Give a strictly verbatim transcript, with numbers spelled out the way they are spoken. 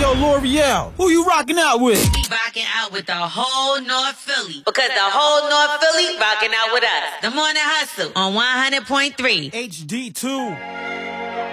Yo, L'Oreal, who you rocking out with? We rocking out with the whole North Philly. Because the whole North Philly rocking out with us. The Morning Hustle on one hundred point three. H D two.